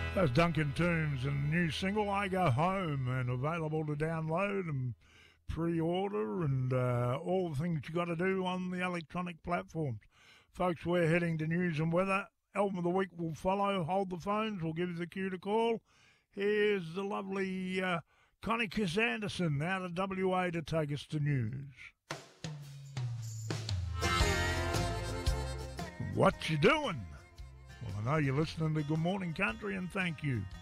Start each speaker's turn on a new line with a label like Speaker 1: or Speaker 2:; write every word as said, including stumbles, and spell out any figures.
Speaker 1: That's Duncan Toombs and the new single I Go Home, and available to download and pre-order and uh, all the things you got to do on the electronic platforms. Folks, we're heading to news and weather. Album of the week will follow. Hold the phones. We'll give you the cue to call. Here's the lovely uh, Connie Kiss Anderson out of W A to take us to news. What you doing? Well, I know you're listening to Good Morning Country, and thank you.